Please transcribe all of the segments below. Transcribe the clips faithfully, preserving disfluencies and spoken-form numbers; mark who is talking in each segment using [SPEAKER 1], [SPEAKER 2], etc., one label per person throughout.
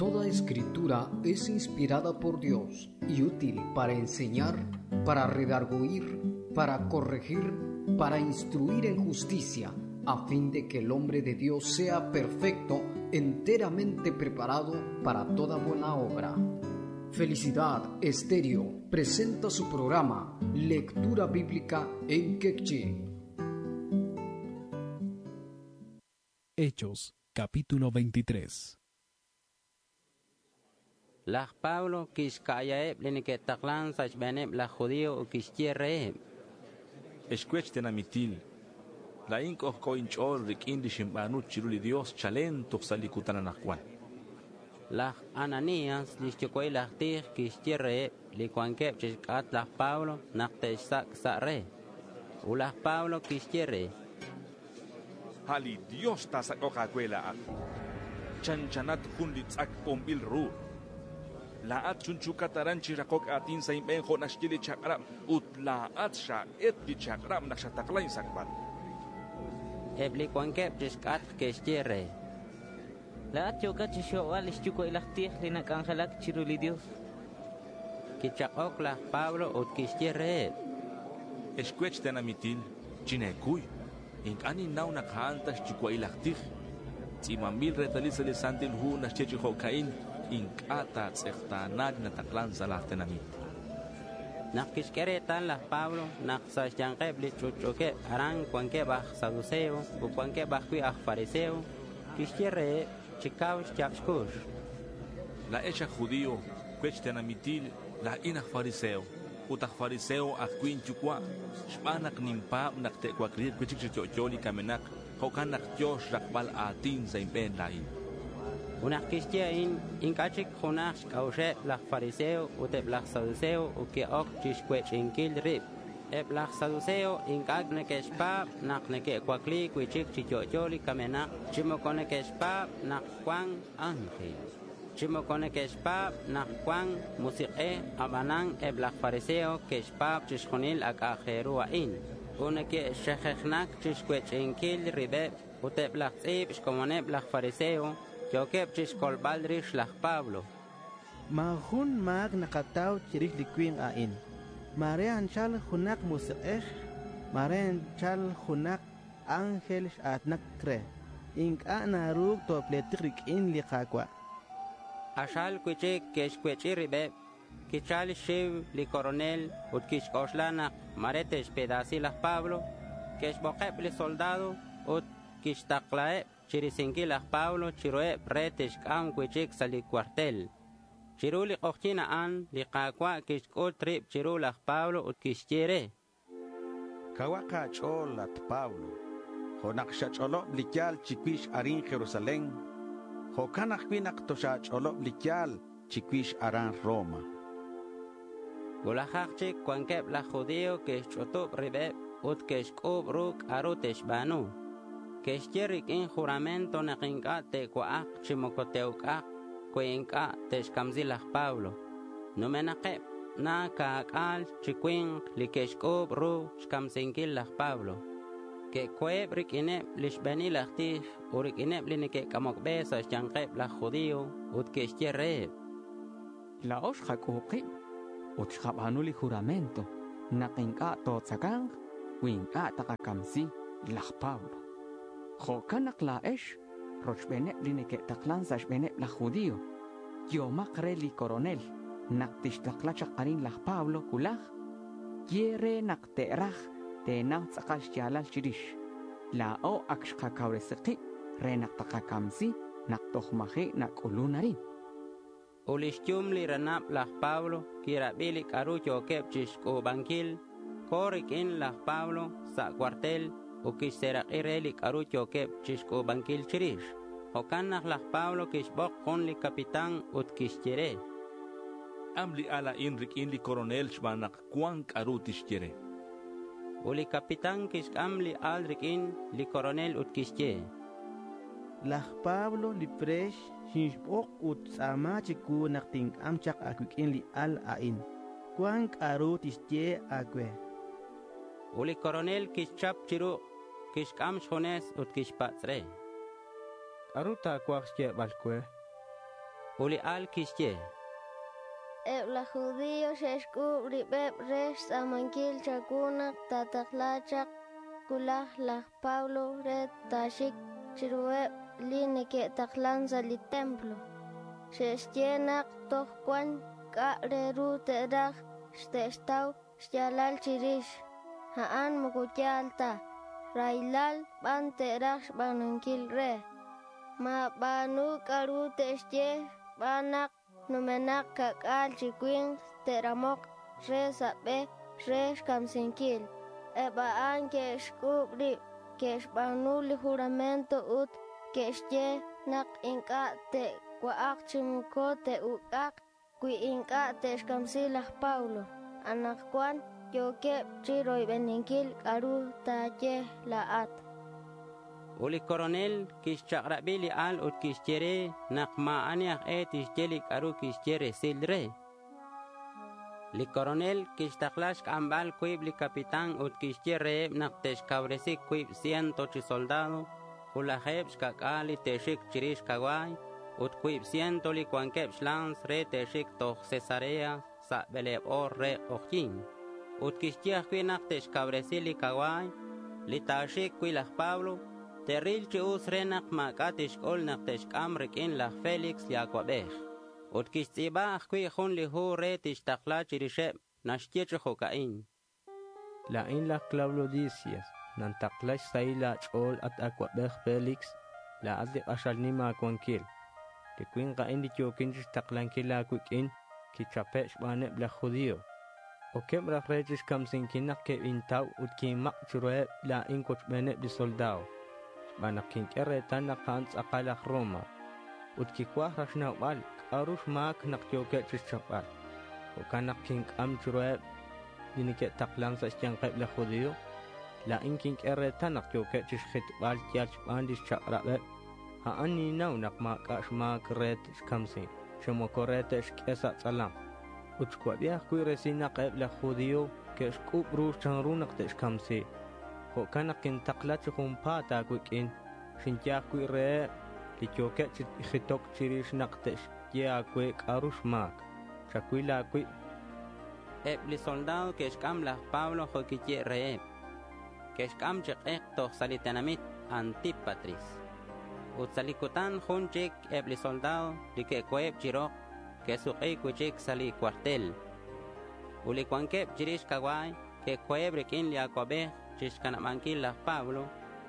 [SPEAKER 1] Toda escritura es inspirada por Dios y útil para enseñar, para redarguir, para corregir, para instruir en justicia, a fin de que el hombre de Dios sea perfecto, enteramente preparado para toda buena obra. Felicidad Estéreo presenta su programa Lectura Bíblica en Quechí.
[SPEAKER 2] Hechos, capítulo veintitrés.
[SPEAKER 3] Lach Pablo kishkayaeb leniketaklan sachbeneb la judío o kishtierreeb.
[SPEAKER 4] Escuechten a mitil. La inco coinchol rikin dishimbanut chiruli Dios chalen tuxalikutana nakwan.
[SPEAKER 3] Lach Ananías lishchokoy lach tich kishtierreeb likuankeb chishkat lach Pablo nakteshsak sarre. Ulach Pablo kishtierre.
[SPEAKER 4] Hali Dios tasakokakwela ak. Chanchanat kunditzak pombil ru. Laat chunchukataran chirakok atin sa imbenjo nashtili chakram ut laat sha etli chakram nakshataklain sakbat.
[SPEAKER 3] Ebli kwankep chiskat kestierre.
[SPEAKER 5] Laat yoka chishoal istuko ilaktih linakanghalak chiruli Dios.
[SPEAKER 3] Kichakok la Pablo ut kestierre.
[SPEAKER 4] Escuech tenamitil chinekuy. Inkani nau nakhantas chikwa ilaktih. Timamil retalisali santil hu nashtechiho kain. Inkata tsektanad na taklan sa lahtenamit.
[SPEAKER 3] Nakiskeretan la Pablo naksasyankeb li chuchuke arang kwankebah saduceo u kwankebah kui ah fariseo kistierre chikaw chapskush.
[SPEAKER 4] La echa judío kwechtenamitil la inah fariseo utah fariseo ah kuin chukwa shpanak nimpab naktekwakrir kwichikchichocholi kamenak hokan nakjosh rakbal atin sa impen lain.
[SPEAKER 3] Unak kistiein inkachik hunak kaushe lach fariseo uteb lach saduceo uke ok chishkwech inkil rib. Eb lach saduceo inkag nekeshpab nak neke kwakli kwichik chichocholi kamenak chimokone keshpab nak kwang angel. Chimokone keshpab nak kwang musike abanang eb lach fariseo keshpab chishkonil ak ajeruain. Unake shechechnak chishkwech inkil ribeb uteb lach tzib shkomoneb lach fariseo Jokep chiskol baldrish lach Pablo.
[SPEAKER 6] Mahun mag nakataw chirich likwing ain. Marean chal hunak musikeh. Marean chal hunak angel at nakre. Inka narug to pletrik in likakwa.
[SPEAKER 3] Ashal kwichik kesh kwichiribe. Kichal shiv li coronel ut kishkoshlanak maretesh pedasi lach Pablo. Kesh bokep li soldado ut kishtaklae. Chirisinki lach Pablo chiroe pretesh kam kwichik sali cuartel. Chiruli kochina an li kakwa kishkul trip chiru lach Pablo ut kishtiere.
[SPEAKER 7] Kawaka chol at Pablo. Honaksha cholo blikyal chikwish arin Jerusalén. Hokanak pinak tosha cholo blikyal chikwish aran Roma.
[SPEAKER 3] Gulahachik kwankep la judío kishchotub ribe ut kishkub ruk arutesh banu. Kestierik in juramento nakinka te kwaak chimokoteuka kuinka teshkamzilach Pablo. Numenakep na kaakal chikwing likeshkob ru shkamsinkilach Pablo. Ke kweb rikinep lishbenilach tish urikinep linike kamokbesa shyankep la judío ut kestierreeb.
[SPEAKER 8] La oshja kuhqib ut shkabanuli juramento nakinka totzakang kuinka takakamsi lach Pablo. Jokanak la esh, rochbenep lineke taklan sashbenep la judío. Yomak reli coronel, naktishlaklachak arin la Pablo kulach. Quiere nakterach, te naktsakash yalal chirish. La o akshka kaureseki, re naktakakamsi, naktohmaje nakulunarin.
[SPEAKER 3] Ulishtium li ranap la Pablo, kirabilik arucho kepchish ko bankil, korik in la Pablo, sa cuartel, ukish serak irelik arucho kep chishko bankil chirish. Hokanak lach Pablo kishbok kon li kapitan ut kishtire.
[SPEAKER 4] Amli ala inrik in li coronel shbanak kwank arutish kire.
[SPEAKER 3] Uli kapitan kishk amli alrik in li coronel ut kishche.
[SPEAKER 6] Lach Pablo li presh shinshbok ut sama chiku nakting amchak akwik in li al ain. Kwank arutish che akwe.
[SPEAKER 3] Uli coronel kishchap chiru kishkam shones ut kishpatsre.
[SPEAKER 9] Aruta kwakshke balkwe.
[SPEAKER 3] uli al kishye.
[SPEAKER 9] Ebla judío sheshku ribeb resh amankil chakuna tataklachak kulah lah Pablo red tashik chirueb lineke taklanza li templo. Sheshyenak tohkwan ka reru terak shtestaw shyalal chirish. Haan mukuchalta railal ban terak banankil re. Ma banu karu teshye banak numenak kakal chikwing teramok re sabe re kamsinkil. Ebaan kesh kubri kesh banuli juramento ut keshye nak inka te kwaak chimuko te ukak kui inka te shkamsilah Paulo. Anak kwan yoke chiroy beninkil karu taye laat.
[SPEAKER 3] Uli coronel kishchakrabili al ut kishtire nakma aniak et ishjelik aru kishtire sildre. Li coronel kishtaklash ambal kuib li capitán ut kishtire naktesh kabresik kuib ciento chi soldado ulaheb shkakali teshik chirish kawai ut kuib ciento li kwankeb shlans re teshik toch Cesarea sa beleb or re ojin. Ut kishtire kui naktesh kabresili kawai li tashik kuilah Pablo Terril chi us renak makatish ol naktesh kamrik in la Felix liakwabech. Ut kishtzibach kui jun li hu retish takla chirishep nashtiech hokain.
[SPEAKER 10] La in la claudicias nan taklash saila chol at akwabech Felix la adi ashalnima kwankil. Ke kuin ka indi chokinch taklankila kukin ki chapech bane bla judío. O kebra retish kamsinkinak ke intaw ut kimak chureb la in koch bene bi soldado. Banaking eretan na kants akalak Roma. Ut kikwah rashna wal, arush mak nakyoket chichapal. O kanaking am chureb, diniket taklang sa siyang kaib la judío. La inking eretan nakyoket chichit wal kiyach bandis chakrabet. Haan ninaw nakmakash mak ret kamsin. Shumokorete shkesa salam. Ut kwabiah kuy resina kaib la judío, kesh kubrush chanrunak tesh kamsin. Ho kanakin taklat chumpata kukin shinja kuire li choke chit khitok chirish naktesh ya kwek arush mak chakuila kui
[SPEAKER 3] Ebli soldado que escam la Pablo joquiche re que escam chek to salitanamit antipatris ut salikutan junchik ebli soldado li que kweb chirok que suqi kuchik sali cuartel uli kwankeb chirish kawai que kweb rekin li akobe Chishkanamankil la Pablo,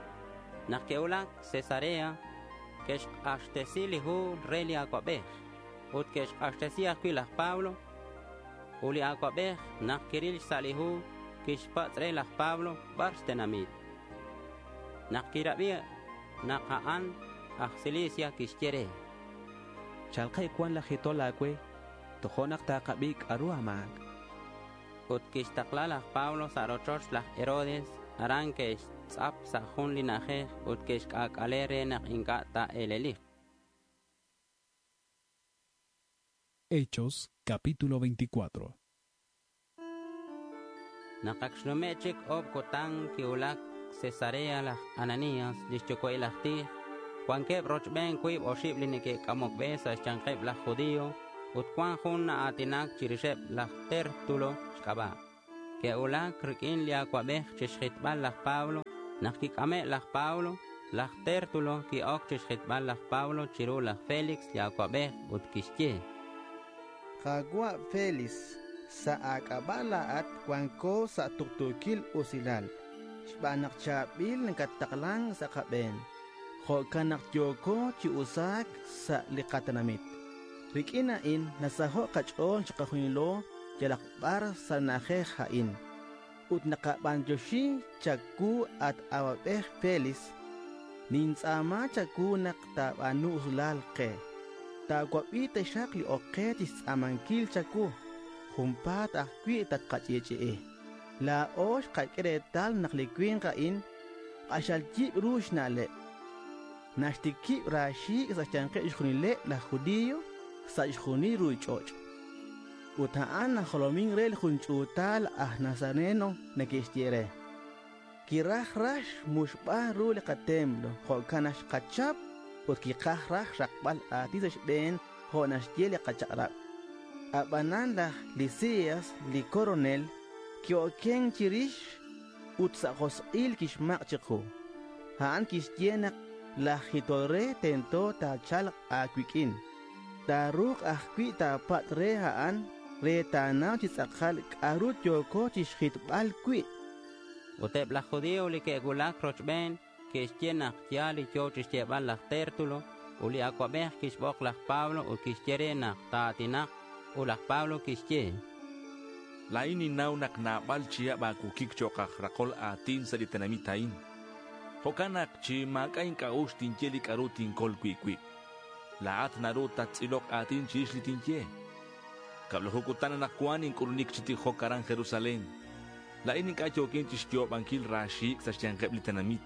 [SPEAKER 3] Nakeulak Cesarea, Kesh Ashtesili hu Reli Aquabej, Ut Kesh Ashtesi Aquila Pablo, Uli Aquabej, Nakiril Salihu, Kishpatre la Pablo, Barstenamid, Nakirabia, Nakaan, Axilicia Kishtere.
[SPEAKER 11] Chalkai kwan la hitola kwe, Tohonak takabik aruamak.
[SPEAKER 3] Ut kishtaklala Pablo sarochoch la Herodes arankesh tzap sajun linaje ut kishkak alere nak inkata elelich.
[SPEAKER 2] Hechos capítulo veinticuatro.
[SPEAKER 3] Nakakshnomechik ob kotang kiulak Cesarea la Ananías lichoko ilachti kwankeb rochben kuib oshib linike kamokbe sa chankeb la judío ut kwan jun na atinak chirisheb la Tertulo Kaba que ula krikin lia kwabeh chishitbal la Pablo nakikame la Pablo la Tertulo ki ok chishitbal la Pablo chiru la Felix lia kwabeh ut kishye
[SPEAKER 6] Kagwa Felix sa akabala at kwanko sa tuktukil usilal shbanak chabil nakataklang sa kaben ho kanak yoko chi usak sa likatanamit rikinain nasaho kachon chakahunilo Jalakbar sa nakehain. Ut nakabanjoshi chaku at awabeh Felix. Ninsama chaku naktabanu usulal ke. Tagwapite shakli oketis amankil chaku. Humpat akwi tatkachieche. La osh kakiretal naklikwin kain. Ashal jib rush nale. Nashtiki rashi sa chanke ishkunile la judío sa ishkuni ruchoch. Utaan na holoming rel junchutal ah nazareno na kishtiere. Kirah rash mushbah rule katemblo. Ho kanash kachap ut kikah rash rakbal atisash ben honash yele kacharab. Abanan la Lisias li coronel kyo ken chirish utsakos il kishmak chiku. Haan kishyenak la hitore tento ta chal akwikin. Ta ruk akwi ta patre haan re ta na chisakal karut yoko chishit bal kwi.
[SPEAKER 3] Utep la judío li que gulak rochben que estienak ya li yo chishebal la tertulo uli aquabeh kishbok la Pablo u kishyerenak ta atinak u la Pablo kishye.
[SPEAKER 4] La ini naunak na balchia ba kukik chokak rakol atin sa ditenamitain. Hokanak chi makain kaustin jeli karutin kol kwikwi. Laat naruta tsilok atin chishlitin ye. Kablo hukutan na kuanin kurunik chiti hokaran Jerusalén. La ini kachokin chistyo bankil rashik sa siyangkep litanamit.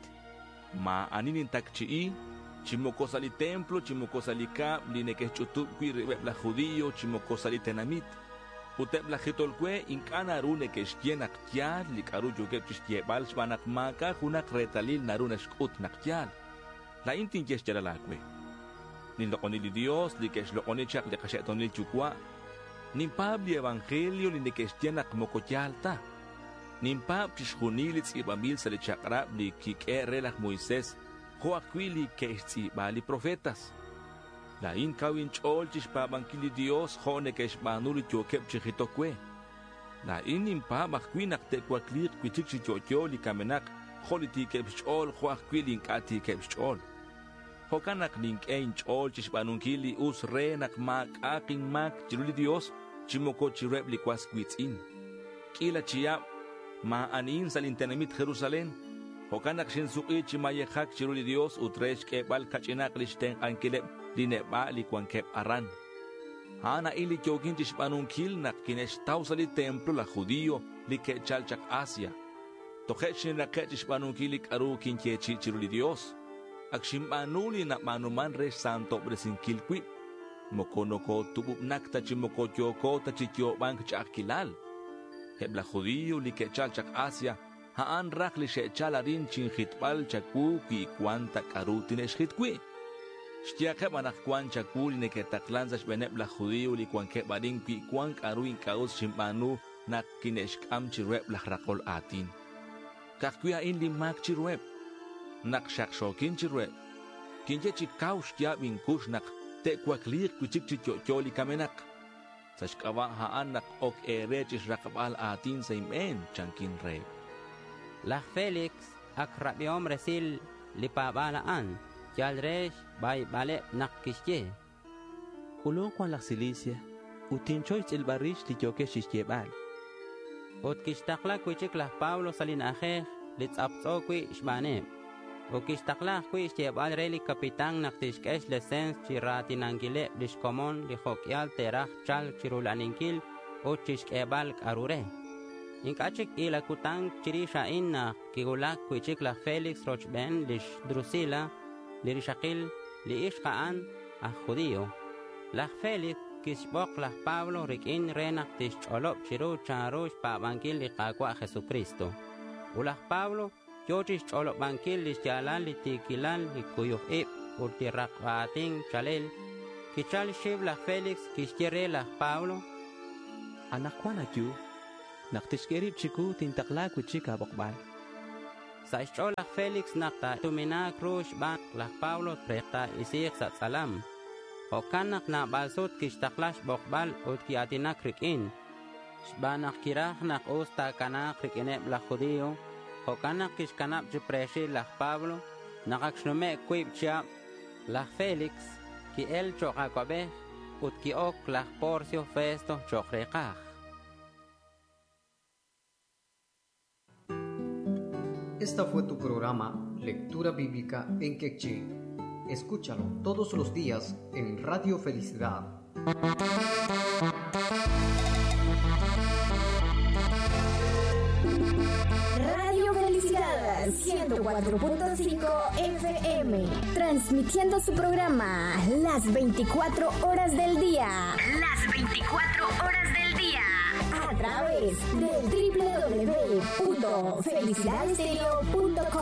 [SPEAKER 4] Ma aninin takchii, chimokosa li templo, chimokosa li kab, li nekechutub kwi ribeb la judío, chimokosa li tenamit. Utep la hitolkwe inkana rune keshkien aktial, li karu jokep chistiebal shbanak maka, hunak retalil narune shkut naktial. La intin keshchalalakwe. Nin lokoni li Dios, li kesh lokoni chak li kashetonil chukwa. Nin pabli evangelio li nekeshkien akmokotialta. Nimpap chishunilitz ibabil sa lichakrab li kike relak Moises, hoakwili keistibali profetas. La in kawin chol chishpabankili Dios, hone keshbanulit yokep chihitokwe. La in nimpap akwinak tekwaklik kwitik chichocho li kamenak, holiti kepchol, hoakwili inkati kepchol. Hokanak nink ein chol chishbanunkili us renak mak aking mak chiruli Dios, chimoko chireb li kwaskwitz-in. Kila chiyap, ma anin sa lintenamit Jerusalén, hokanak shinsuki chimayekak chiruli Dios utresh kebal kachinak lishteng ankileb lineba likwankep aran. Hana ili kyokin tishpanunkil nak kineshtaw sa li templo la judío li kechalchak Asia. Tokechin na kechishpanunkilik aru kinkechi chiruli Dios. Akshimpanuli na manuman resh santo bresinkilkwi. Mokonoko tubub nakta chimoko kyoko tachikyo bank chakilal. Hebla judío li kechalchak Asia, haan rak li shechalarin chinjitbal chaku ki kwanta karutin eshjitkwi. Shtiakeb anak kwan chaku li neketaklan sa shbenebla judío li kwan kebarin ki kwan karuin kaus shimpanu nak kineshkam chirweb la rakol atin. Kakkuya in li mak chirweb, nak shakshokin chirweb. Kinje chikaw shtiabin kush nak tekwaklik kuchik chichocho li kamenak. Sashkawa haan nak ok erechis rakabal atin sa imen chankin reb.
[SPEAKER 3] Lah Felix ak rabiom resil lipabalaan, yalresh bay bale nak kishye.
[SPEAKER 11] Kulong kwan la Cilicia, utinchoy il barish li yoke shishyebal.
[SPEAKER 3] Ut kishtakla kwichik lah Pablo salinajeh litzapzokwi shbanem. O kishtakla kwi shyebal reli kapitang naktishkesh lesens chiratinangile lishkomon lihokyal terach chal chirulaninkil o chishkebal karure. Inkachik ila kutang chirisha inna kigulak kwichik la Felix Rochben lish Drusila lirishakil li ishkaan a judío. La Felix kishbok la Pablo rikin renak tishcholop chiru charush pa bankil li kakwa Jesucristo. Ulah Pablo Yochis cholo bankil lis jalan li tikilal li kuyuh ip urti rakbating chalel kichal shib la Felix kishkere la Pablo
[SPEAKER 11] anak kwana kyu naktishkerib chiku tintakla kuchika bokbal
[SPEAKER 3] sa ischol la Felix nakta tumina krush bank la Pablo prekta isik sa salam hokanak na balsut kishtaklash bokbal ut ki atinak rikin shbanak kirah nak usta kanak rikineb la judío Hokanak kishkanap chupreshi la Pablo, nakakshnume kwib chiap la Felix, ki el chokakobe, ut ki ok la Porcio Festo chokrekaj.
[SPEAKER 1] Esta fue tu programa Lectura Bíblica en Quechí. Escúchalo todos los días en Radio Felicidad.
[SPEAKER 12] ciento cuatro punto cinco F M, transmitiendo su programa las veinticuatro horas del día. Las veinticuatro horas del día. A través del doble u doble u doble u punto felicidad estéreo punto com.